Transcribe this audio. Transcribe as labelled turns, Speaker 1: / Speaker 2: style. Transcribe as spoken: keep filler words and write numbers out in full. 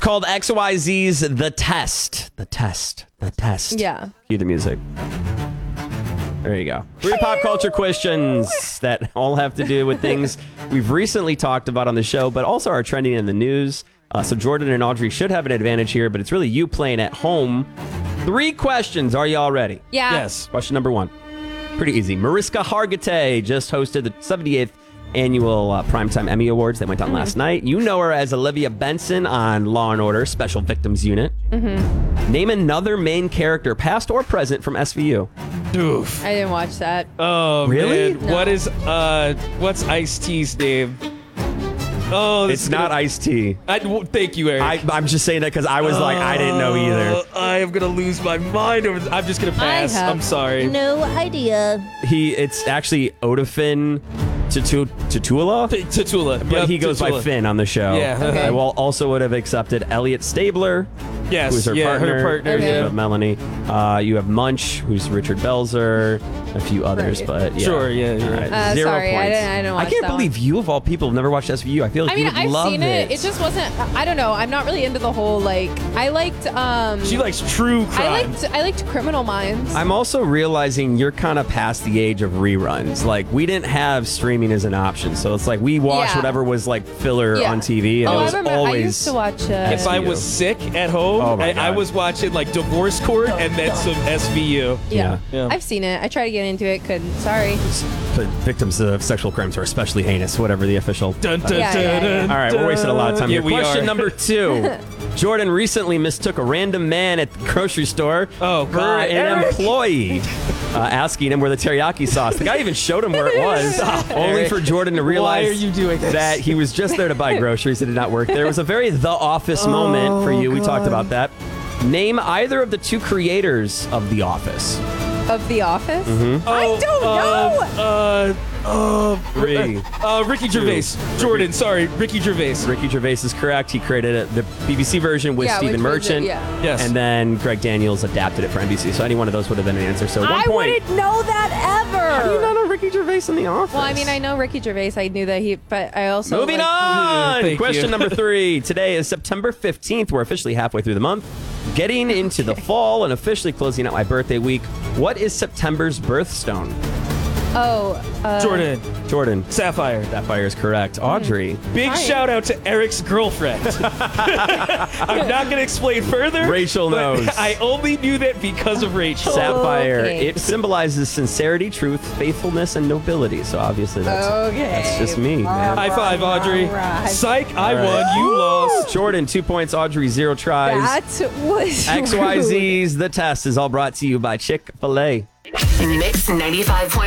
Speaker 1: called X Y Z's The Test. The Test. The Test.
Speaker 2: Yeah.
Speaker 1: Cue the music. There you go. Three pop culture questions that all have to do with things we've recently talked about on the show, but also are trending in the news. Uh, so Jordan and Audrey should have an advantage here, but it's really you playing at home. Three questions. Are you all ready?
Speaker 2: Yeah.
Speaker 3: Yes.
Speaker 1: Question number one. Pretty easy. Mariska Hargitay just hosted the seventy-eighth annual uh, Primetime Emmy Awards that went on mm-hmm. last night. You know her as Olivia Benson on Law and Order Special Victims Unit. Mm-hmm. Name another main character, past or present, from S V U.
Speaker 3: Oof.
Speaker 2: I didn't watch that.
Speaker 3: Oh,
Speaker 1: really?
Speaker 3: Man.
Speaker 2: No.
Speaker 3: What is, uh, what's Ice-T's name? Oh,
Speaker 1: it's not gonna... Ice-T.
Speaker 3: I, well, thank you, Eric.
Speaker 1: I, I'm just saying that because I was uh, like, I didn't know either.
Speaker 3: I am going to lose my mind over this. I'm just going to pass.
Speaker 2: I have
Speaker 3: I'm sorry.
Speaker 2: No idea.
Speaker 1: He, it's actually Odafin Tutu, Tutula?
Speaker 3: Tutula.
Speaker 1: But
Speaker 3: yep,
Speaker 1: he goes
Speaker 3: Tutula.
Speaker 1: by Finn on the show.
Speaker 3: Yeah.
Speaker 2: Okay.
Speaker 1: I will also would have accepted Elliot Stabler.
Speaker 3: Yes,
Speaker 1: who's her
Speaker 3: yeah,
Speaker 1: partner.
Speaker 3: her partner.
Speaker 2: Okay.
Speaker 1: You
Speaker 3: Yeah.
Speaker 1: have Melanie. Uh, you have Munch, who's Richard Belzer, a few others,
Speaker 2: Right.
Speaker 1: but yeah.
Speaker 3: Sure, yeah, yeah.
Speaker 1: All right.
Speaker 2: Uh,
Speaker 1: Zero
Speaker 2: sorry, I
Speaker 1: points.
Speaker 2: didn't- I didn't watch
Speaker 1: I can't
Speaker 2: that
Speaker 1: believe
Speaker 2: one.
Speaker 1: you, of all people, have never watched S V U. I feel like
Speaker 2: I
Speaker 1: you
Speaker 2: mean,
Speaker 1: would
Speaker 2: I've
Speaker 1: love
Speaker 2: seen it. It just wasn't. I don't know. I'm not really into the whole like. I liked. um
Speaker 3: She likes true crime.
Speaker 2: I liked. I liked Criminal Minds.
Speaker 1: I'm also realizing you're kind of past the age of reruns. Like, we didn't have streaming as an option, so it's like we watched
Speaker 2: Yeah.
Speaker 1: whatever was like filler
Speaker 2: Yeah.
Speaker 1: on T V, and
Speaker 2: oh,
Speaker 1: it was
Speaker 2: I remember.
Speaker 1: always.
Speaker 2: I used to watch. Uh,
Speaker 3: If I was sick at home,
Speaker 1: Oh my
Speaker 3: I, I
Speaker 1: God.
Speaker 3: was watching like Divorce Court and then some S V U.
Speaker 2: yeah.
Speaker 3: Yeah.
Speaker 2: I've seen it. I tried to get into it. Couldn't. Sorry.
Speaker 1: But victims of sexual crimes are especially heinous, whatever the official.
Speaker 3: Dun, dun,
Speaker 2: Yeah,
Speaker 3: dun,
Speaker 2: yeah, yeah.
Speaker 3: dun,
Speaker 1: All right, we're wasting a lot of time
Speaker 3: yeah,
Speaker 1: here.
Speaker 3: we
Speaker 1: Question
Speaker 3: are.
Speaker 1: number two. Jordan recently mistook a random man at the grocery store
Speaker 3: Oh,
Speaker 1: for
Speaker 3: God,
Speaker 1: an
Speaker 3: Eric.
Speaker 1: employee, uh, asking him where the teriyaki sauce. The guy even showed him where it was, only
Speaker 3: Eric,
Speaker 1: for Jordan to
Speaker 3: why
Speaker 1: realize
Speaker 3: are you doing this?
Speaker 1: that he was just there to buy groceries. It did not work. There was a very The Office moment for you. We talked
Speaker 3: God.
Speaker 1: about that. Name either of the two creators of The Office.
Speaker 2: Of The Office.
Speaker 1: Mm-hmm.
Speaker 2: I
Speaker 3: Oh,
Speaker 2: don't know.
Speaker 3: Uh, uh,
Speaker 1: Three.
Speaker 3: Uh, Ricky Gervais. Jordan, sorry, Ricky Gervais.
Speaker 1: Ricky Gervais is correct. He created it, the B B C version with
Speaker 2: Yeah,
Speaker 1: Stephen
Speaker 2: which was it,
Speaker 1: Merchant.
Speaker 2: yeah.
Speaker 3: Yes.
Speaker 1: And then Greg Daniels adapted it for N B C. So any one of those would have been an answer. So one
Speaker 2: I
Speaker 1: point.
Speaker 2: wouldn't know that ever.
Speaker 1: How do you not know Ricky Gervais in The Office?
Speaker 2: Well, I mean, I know Ricky Gervais. I knew that he, but I also
Speaker 1: Moving
Speaker 2: like,
Speaker 1: on.
Speaker 3: Thank
Speaker 1: Question
Speaker 3: you.
Speaker 1: number three. Today is September fifteenth. We're officially halfway through the month. Getting into the fall and officially closing out my birthday week. What is September's birthstone?
Speaker 2: Oh, uh,
Speaker 3: Jordan.
Speaker 1: Jordan.
Speaker 3: Sapphire.
Speaker 1: Sapphire is correct. Audrey.
Speaker 3: Big
Speaker 2: Hi.
Speaker 3: shout out to Eric's girlfriend. I'm not going to explain further.
Speaker 1: Rachel
Speaker 3: but
Speaker 1: knows.
Speaker 3: I only knew that because of Rachel.
Speaker 1: Sapphire.
Speaker 2: Okay.
Speaker 1: It symbolizes sincerity, truth, faithfulness, and nobility. So obviously that's,
Speaker 2: Okay.
Speaker 1: that's just me, man.
Speaker 3: High five, Audrey.
Speaker 2: All right.
Speaker 3: Psych, I
Speaker 1: All right.
Speaker 3: won. You lost.
Speaker 1: Jordan, two points. Audrey, zero tries.
Speaker 2: That was
Speaker 1: X Y
Speaker 2: rude.
Speaker 1: Z's The Test is all brought to you by Chick-fil-A.
Speaker 4: Mix ninety-five point